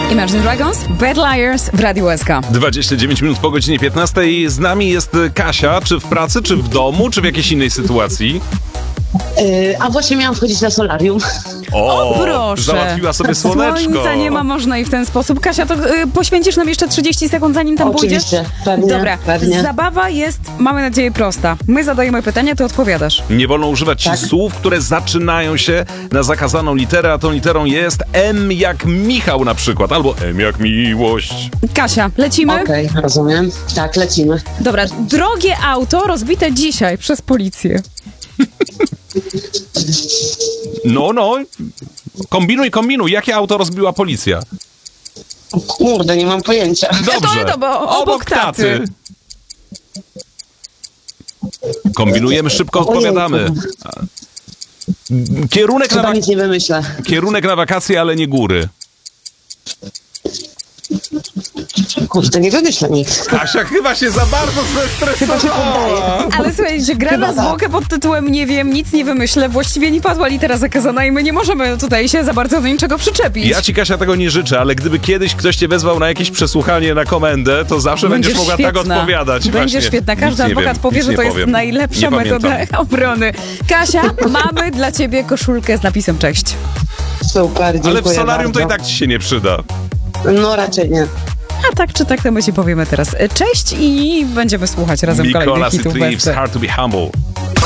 Imagine Dragons, Bad Liars w Radiu SK. 29 minut po godzinie 15. Z nami jest Kasia. Czy w pracy, czy w domu, czy w jakiejś innej sytuacji? A właśnie miałam wchodzić na solarium. O, proszę. Załatwiła sobie słoneczko. Słońca nie ma, można i w ten sposób. Kasia, to poświęcisz nam jeszcze 30 sekund, zanim tam Oczywiście, pójdziesz? pewnie, Dobra, pewnie. Zabawa jest, mamy nadzieję, prosta. My zadajemy pytania, ty odpowiadasz. Nie wolno używać słów, które zaczynają się na zakazaną literę, a tą literą jest M jak Michał na przykład, albo M jak miłość. Kasia, lecimy? Okej, rozumiem. Tak, lecimy. Dobra, drogie auto rozbite dzisiaj przez policję. No. Kombinuj. Jakie auto rozbiła policja? Kurde, nie mam pojęcia. Dobrze. Obok taty. Kombinujemy, szybko Ojejku. odpowiadamy. Chyba nic nie wymyślę. Kierunek na wakacje, ale nie góry. Kurde, nie wymyślę nic. Kasia chyba się za bardzo zestresowała. Ale słuchajcie, gra Chyba na tak. zwłokę pod tytułem Nie wiem, nic nie wymyślę. Właściwie nie padła litera zakazana i my nie możemy tutaj się za bardzo do niczego przyczepić. Ja ci, Kasia, tego nie życzę, ale gdyby kiedyś ktoś cię wezwał na jakieś przesłuchanie na komendę, to zawsze będziesz mogła tak odpowiadać. Będziesz Właśnie. świetna. Każdy Nic nie adwokat wiem, powie, nic że nie to jest powiem. najlepsza Nie metoda pamiętam. obrony. Kasia, mamy dla ciebie koszulkę z napisem cześć. Super, dziękuję Ale w solarium to i bardzo. tak ci się nie przyda. No raczej nie. A tak czy tak, to my ci powiemy teraz cześć i będziemy słuchać razem Mikola kolejnych hitów City Thieves, bez. Hard to be Humble.